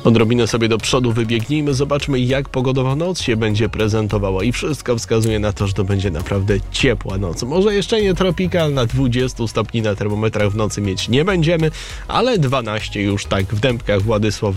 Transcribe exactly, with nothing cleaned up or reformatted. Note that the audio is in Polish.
Odrobinę sobie do przodu wybiegnijmy, zobaczmy jak pogodowa noc się będzie prezentowała i wszystko wskazuje na to, że to będzie naprawdę ciepła noc. Może jeszcze nie tropikalna, dwadzieścia stopni na termometrach w nocy mieć nie będziemy, ale dwanaście już tak w Dębkach, Władysław